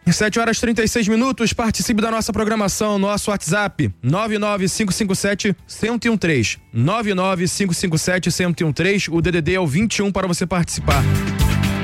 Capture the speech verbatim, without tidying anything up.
sete horas e trinta e seis minutos, participe da nossa programação, nosso WhatsApp nove nove cinco cinco sete, um zero um três, nove nove cinco cinco sete, um zero um três, o D D D é o vinte e um para você participar.